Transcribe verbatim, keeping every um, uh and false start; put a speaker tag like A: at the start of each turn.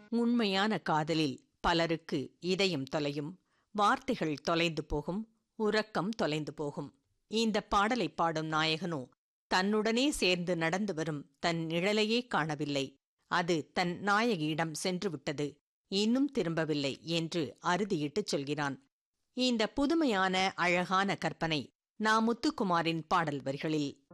A: உண்மையான காதலில் பலருக்கு இதயம் தொலையும், வார்த்தைகள் தொலைந்து போகும், உறக்கம் தொலைந்து போகும். இந்த பாடலை பாடும் நாயகனோ தன்னுடனே சேர்ந்து நடந்து வரும் தன் நிழலையே காணவில்லை. அது தன் நாயகியிடம் சென்று விட்டது, இன்னும் திரும்பவில்லை என்று அறுதியிட்டுச் சொல்கிறான். இந்த புதுமையான அழகான கற்பனை நா. முத்துக்குமாரின் பாடல் வரிகளில்